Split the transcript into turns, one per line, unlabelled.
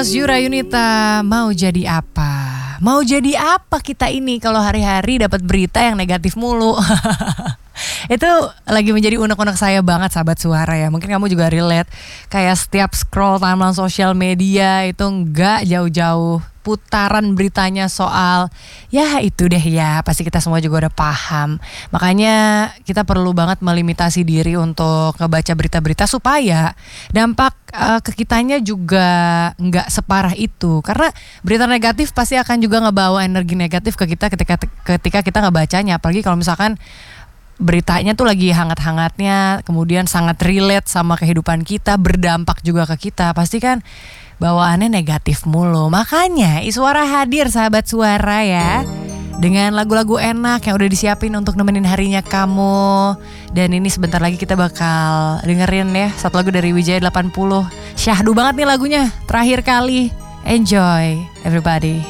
was Yura Yunita. Mau jadi apa? Mau jadi apa kita ini kalau hari-hari dapat berita yang negatif mulu? Itu lagi menjadi unek-unek saya banget sahabat suara ya. Mungkin kamu juga relate. Kayak setiap scroll timeline sosial media itu nggak jauh-jauh putaran beritanya soal ya itu deh ya, pasti kita semua juga udah paham. Makanya kita perlu banget melimitasi diri untuk ngebaca berita-berita supaya dampak ke kitanya juga nggak separah itu. Karena berita negatif pasti akan juga ngebawa energi negatif ke kita ketika kita ngebacanya. Apalagi kalau misalkan beritanya tuh lagi hangat-hangatnya, kemudian sangat relate sama kehidupan kita, berdampak juga ke kita, pasti kan bawaannya negatif mulu. Makanya Iswara hadir sahabat suara ya, dengan lagu-lagu enak yang udah disiapin untuk nemenin harinya kamu. Dan ini sebentar lagi kita bakal dengerin ya satu lagu dari Wijaya 80. Syahdu banget nih lagunya, terakhir kali. Enjoy everybody.